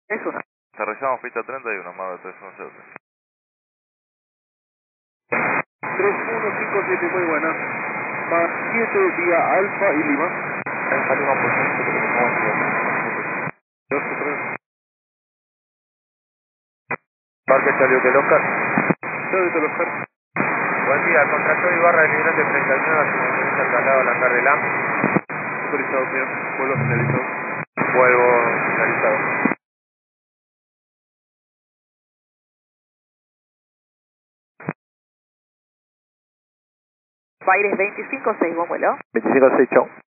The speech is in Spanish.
Es una. Aterrizamos pista 31, más de 310. 3157, muy buena. Más 7 vía Alfa y Lima. Alfa Lima por 2-3. Parque Charlie del Oscar. Charlie Oscar. Buen día, contractor Ibarra del hidrante 39, asignamiento al traslado al hangar de LAM. Autorizado, señor. Vuelo finalizado. Vuelvo finalizado. Baires 25-6, buen vuelo. 25-6, chau.